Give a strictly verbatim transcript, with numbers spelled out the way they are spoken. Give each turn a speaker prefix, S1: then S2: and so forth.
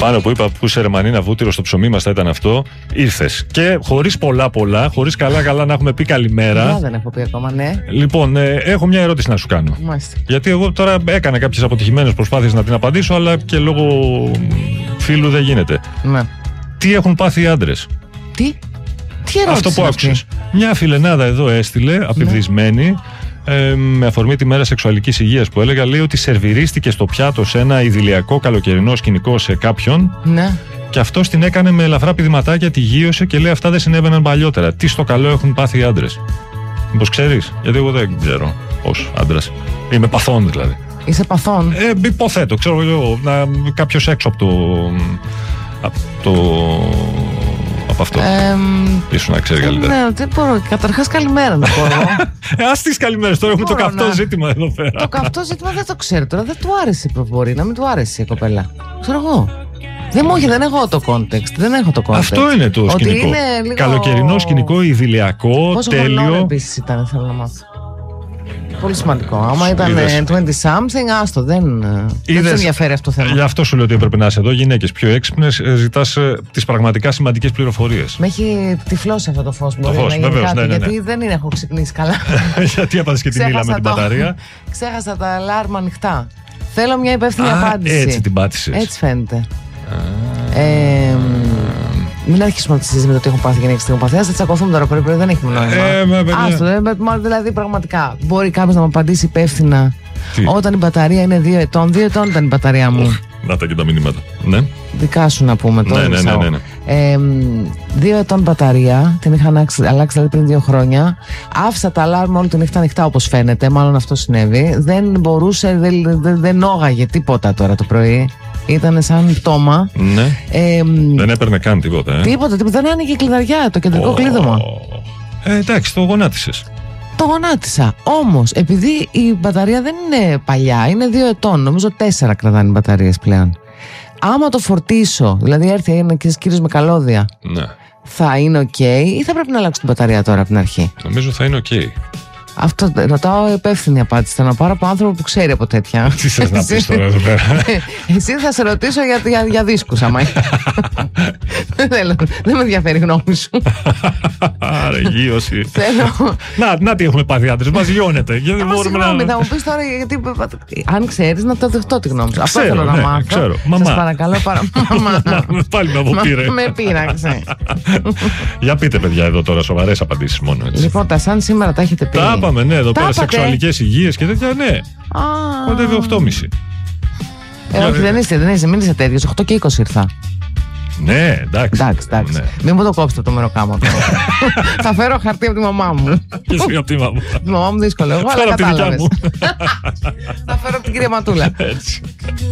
S1: Πάνω που είπα που σε Ρεμανίνα βούτυρο στο ψωμί μας θα ήταν αυτό. Ήρθες. Και χωρίς πολλά πολλά, χωρίς καλά καλά να έχουμε πει καλημέρα.
S2: Ναι, δεν έχω πει ακόμα, ναι.
S1: Λοιπόν, ε, έχω μια ερώτηση να σου κάνω.
S2: Μάλιστα.
S1: Γιατί εγώ τώρα έκανα κάποιες αποτυχημένες προσπάθειες να την απαντήσω, αλλά και λόγω φίλου δεν γίνεται.
S2: Ναι.
S1: Τι έχουν πάθει οι άντρες?
S2: Τι? Τι ερώτηση?
S1: Αυτό που άκουσες. Μια φιλενάδα εδώ έστειλε, απειβδισμένη. Ναι. Ε, με αφορμή τη μέρα σεξουαλικής υγείας που έλεγα, λέει ότι σερβιρίστηκε στο πιάτο σε ένα ιδηλιακό καλοκαιρινό σκηνικό σε κάποιον.
S2: Ναι.
S1: Και αυτός την έκανε με ελαφρά πηδηματάκια, τη γείωσε και λέει αυτά δεν συνέβαιναν παλιότερα. Τι στο καλό έχουν πάθει οι άντρες? Μήπως ξέρεις? Γιατί εγώ δεν ξέρω ως άντρας. Είμαι παθών δηλαδή.
S2: Είσαι παθών?
S1: Ε, υποθέτω, ξέρω εγώ, κάποιος έξω από το. Από το. Από αυτό.
S2: Ε,
S1: Ήσουν να ξέρει καλύτερα.
S2: Ναι, δεν μπορώ. Καταρχάς καλημέρα να πω.
S1: ε, ας τις καλημέρες τώρα, έχουμε το καυτό να... ζήτημα εδώ πέρα.
S2: Το καυτό ζήτημα δεν το ξέρω τώρα. Δεν του άρεσε η προβολή, να μην του άρεσε η κοπέλα. Ξέρω εγώ. Δεν μου έχει, δεν έχω το context. Δεν έχω το context.
S1: Αυτό είναι το
S2: ότι
S1: σκηνικό.
S2: Είναι λίγο...
S1: Καλοκαιρινό σκηνικό, ιδηλιακό,
S2: πόσο
S1: τέλειο.
S2: Πόσο χρόνο επίσης ήταν, θέλω να μάθω. Πολύ σημαντικό. Άμα ήταν είκοσι something, άστο, δεν, δεν σε ενδιαφέρει αυτό το θέμα.
S1: Γι' αυτό σου λέω ότι έπρεπε να είσαι εδώ. Γυναίκες πιο έξυπνες, ζητάς τις πραγματικά σημαντικές πληροφορίες.
S2: Με έχει τυφλώσει αυτό το φως.
S1: Το φως, βεβαίως, ναι, ναι, ναι.
S2: Γιατί δεν είναι, έχω ξυπνήσει καλά.
S1: Γιατί έπαθες και την ύλα με την μπαταρία?
S2: Ξέχασα τα αλάρμα ανοιχτά. Θέλω μια υπεύθυνη απάντηση.
S1: Έτσι την πάτησες.
S2: Έτσι φαίνεται. Ε, μην αρχίσουμε να τη συζητήσουμε με το τι έχουν πάθει γυναίκες στην κοπαθία. Θα τσακωθούμε τώρα, πρέπει, δεν έχει νόημα. Άστο, δηλαδή πραγματικά. Μπορεί κάποιος να μου απαντήσει υπεύθυνα? Τι? Όταν η μπαταρία είναι δύο ετών, δύο ετών ήταν η μπαταρία μου.
S1: Να τα και τα μηνύματα. Ναι.
S2: Δικά σου να πούμε τώρα.
S1: Ναι, ναι, ναι, ναι, ναι.
S2: Ε, δύο ετών μπαταρία, την είχα αλλάξει, αλλάξει δηλαδή πριν δύο χρόνια. Άφησα τα αλάρμα όλη τη νύχτα ανοιχτά όπως φαίνεται, μάλλον αυτό συνέβη. Δεν μπορούσε, δεν, δεν, δεν νόγαγε τίποτα τώρα το πρωί. Ήταν σαν πτώμα.
S1: Ναι. Ε, δεν έπαιρνε καν τίποτα. Ε.
S2: Τίποτα, τίποτα. Δεν άνοιγε η κλειδαριά, το κεντρικό oh. κλείδωμα.
S1: Ε, εντάξει, το γονάτισες.
S2: Το γονάτισα. Όμως, επειδή η μπαταρία δεν είναι παλιά, είναι δύο ετών, νομίζω τέσσερα κρατάνε οι μπαταρίες πλέον. Άμα το φορτίσω, δηλαδή έρθει ένα κύριος με καλώδια,
S1: ναι.
S2: θα είναι ok ή θα πρέπει να αλλάξω την μπαταρία τώρα από την αρχή?
S1: Νομίζω θα είναι ok.
S2: Αυτό ρωτάω υπεύθυνη απάντηση. Θα να πάρω από άνθρωπο που ξέρει από τέτοια.
S1: Τι θες να πεις τώρα εδώ πέρα?
S2: Εσύ θα σε ρωτήσω για, για, για δίσκους άμα. Δεν θέλω, δεν με ενδιαφέρει η γνώμη σου.
S1: Άρα γύρωση.
S2: Θέλω.
S1: Να, να τι έχουμε πάθει άντρες, μας λιώνεται.
S2: Συγγνώμη, θα μου πεις τώρα γιατί. Αν ξέρεις να το δεχτώ τη γνώμη σου. Αυτό θέλω να μάθω.
S1: Ξέρω,
S2: σας παρακαλώ πάρα πολύ.
S1: Πάλι με αποπήρε.
S2: Με πείραξε.
S1: Για πείτε παιδιά εδώ τώρα σοβαρές απαντήσεις μόνο.
S2: Λοιπόν, τα σαν σήμερα τα έχετε πει?
S1: Τα είπαμε, ναι, εδώ πέρα σεξουαλικές υγείες και τέτοια, ναι. Κοντεύει οκτώ και μισή.
S2: Ε, όχι, δεν είστε, δεν είστε, μην είστε τέτοιος. οκτώ και είκοσι ήρθα.
S1: Ναι, εντάξει.
S2: Εντάξει, εντάξει. Ναι. Μην μου το κόψετε το μεροκάμα. Θα φέρω χαρτί από τη μαμά μου.
S1: Και εσύ από τη μαμά μου.
S2: Τη μαμά μου δύσκολο, εγώ, αλλά κατάλαβες. Θα φέρω από την κυρία Ματούλα.
S1: Έτσι.